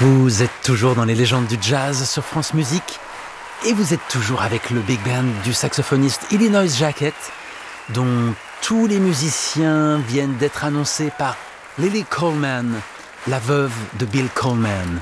Vous êtes toujours dans les légendes du jazz sur France Musique et vous êtes toujours avec le big band du saxophoniste Illinois Jacquet, dont tous les musiciens viennent d'être annoncés par Lily Coleman, la veuve de Bill Coleman.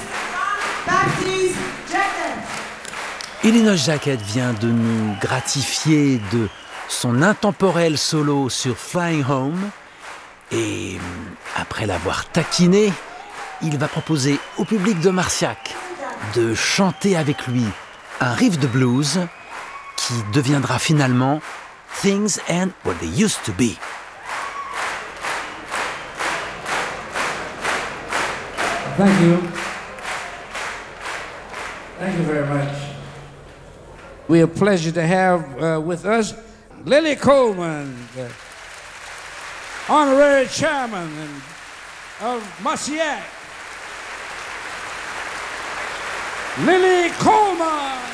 Illinois Jacquet vient de nous gratifier de son intemporel solo sur Flying Home et après l'avoir taquiné, il va proposer au public de Marciac de chanter avec lui un riff de blues qui deviendra finalement Things Ain't What They Used to Be. Thank you. Thank you very much. We're a pleasure to have with us Lily Coleman, the honorary chairman of Marciac. Lily Coleman.